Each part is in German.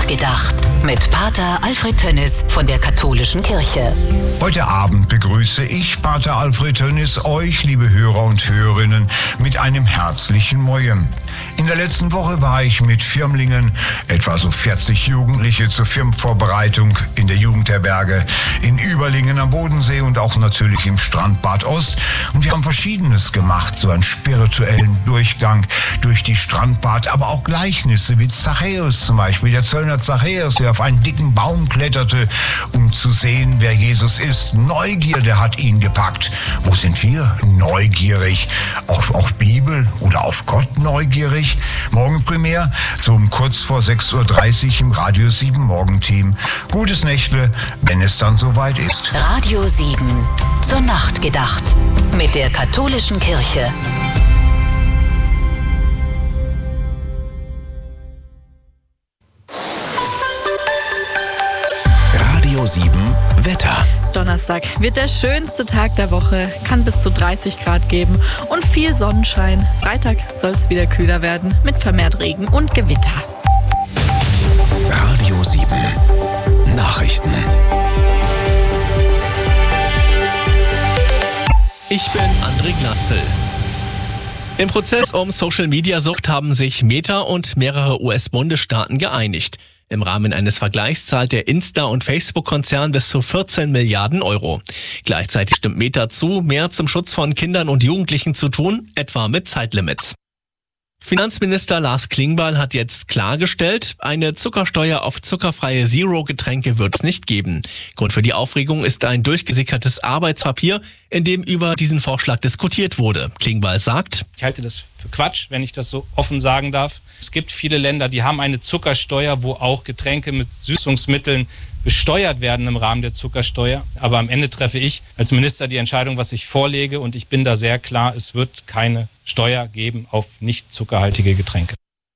gedacht. Mit Pater Alfred Tönnis von der Katholischen Kirche. Heute Abend begrüße ich, Pater Alfred Tönnis, euch, liebe Hörer und Hörerinnen, mit einem herzlichen Mojem. In der letzten Woche war ich mit Firmlingen, etwa so 40 Jugendliche, zur Firmenvorbereitung in der Jugendherberge in Überlingen am Bodensee und auch natürlich im Strandbad Ost. Und wir haben Verschiedenes gemacht, so einen spirituellen Durchgang durch die Strandbad, aber auch Gleichnisse wie Zachäus zum Beispiel, der Zöllner Zachäus, der auf einen dicken Baum kletterte, um zu sehen, wer Jesus ist. Neugierde hat ihn gepackt. Wo sind wir? Neugierig. Auf Bibel oder auf Gott neugierig? Morgen primär, so um kurz vor 6.30 Uhr im Radio 7 Morgenteam. Gutes Nächtle, wenn es dann soweit ist. Radio 7 zur Nacht gedacht. Mit der Katholischen Kirche. Radio 7 Wetter. Donnerstag wird der schönste Tag der Woche, kann bis zu 30 Grad geben und viel Sonnenschein. Freitag soll es wieder kühler werden mit vermehrt Regen und Gewitter. Radio 7 Nachrichten. Ich bin André Glatzel. Im Prozess um Social-Media-Sucht haben sich Meta und mehrere US-Bundesstaaten geeinigt. Im Rahmen eines Vergleichs zahlt der Insta- und Facebook-Konzern bis zu 14 Milliarden Euro. Gleichzeitig stimmt Meta zu, mehr zum Schutz von Kindern und Jugendlichen zu tun, etwa mit Zeitlimits. Finanzminister Lars Klingbeil hat jetzt klargestellt, eine Zuckersteuer auf zuckerfreie Zero-Getränke wird es nicht geben. Grund für die Aufregung ist ein durchgesickertes Arbeitspapier, in dem über diesen Vorschlag diskutiert wurde. Klingbeil sagt: Ich halte das für Quatsch, wenn ich das so offen sagen darf. Es gibt viele Länder, die haben eine Zuckersteuer, wo auch Getränke mit Süßungsmitteln besteuert werden im Rahmen der Zuckersteuer. Aber am Ende treffe ich als Minister die Entscheidung, was ich vorlege. Und ich bin da sehr klar, es wird keine Steuer geben auf nicht zuckerhaltige Getränke.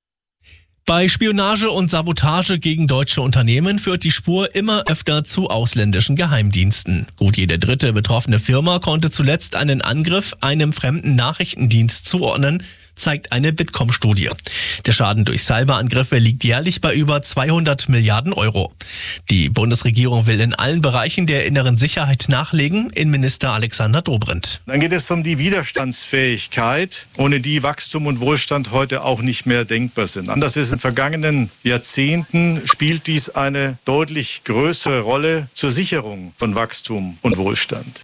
Bei Spionage und Sabotage gegen deutsche Unternehmen führt die Spur immer öfter zu ausländischen Geheimdiensten. Gut jede dritte betroffene Firma konnte zuletzt einen Angriff einem fremden Nachrichtendienst zuordnen, zeigt eine Bitkom-Studie. Der Schaden durch Cyberangriffe liegt jährlich bei über 200 Milliarden Euro. Die Bundesregierung will in allen Bereichen der inneren Sicherheit nachlegen, Innenminister Alexander Dobrindt. Dann geht es um die Widerstandsfähigkeit, ohne die Wachstum und Wohlstand heute auch nicht mehr denkbar sind. Anders ist in den vergangenen Jahrzehnten, spielt dies eine deutlich größere Rolle zur Sicherung von Wachstum und Wohlstand.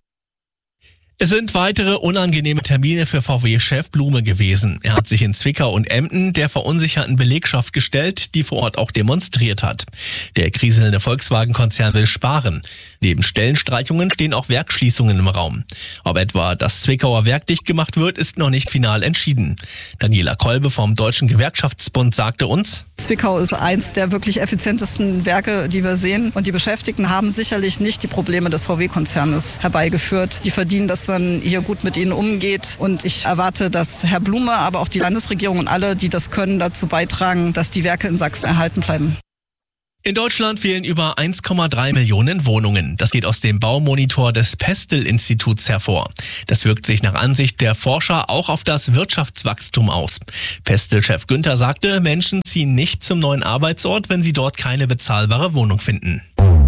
Es sind weitere unangenehme Termine für VW-Chef Blume gewesen. Er hat sich in Zwickau und Emden der verunsicherten Belegschaft gestellt, die vor Ort auch demonstriert hat. Der kriselnde Volkswagen-Konzern will sparen. Neben Stellenstreichungen stehen auch Werksschließungen im Raum. Ob etwa das Zwickauer Werk dicht gemacht wird, ist noch nicht final entschieden. Daniela Kolbe vom Deutschen Gewerkschaftsbund sagte uns: Zwickau ist eins der wirklich effizientesten Werke, die wir sehen. Und die Beschäftigten haben sicherlich nicht die Probleme des VW-Konzernes herbeigeführt. Die verdienen, dass man hier gut mit ihnen umgeht. Und ich erwarte, dass Herr Blume, aber auch die Landesregierung und alle, die das können, dazu beitragen, dass die Werke in Sachsen erhalten bleiben. In Deutschland fehlen über 1,3 Millionen Wohnungen. Das geht aus dem Baumonitor des Pestel-Instituts hervor. Das wirkt sich nach Ansicht der Forscher auch auf das Wirtschaftswachstum aus. Pestel-Chef Günther sagte, Menschen ziehen nicht zum neuen Arbeitsort, wenn sie dort keine bezahlbare Wohnung finden.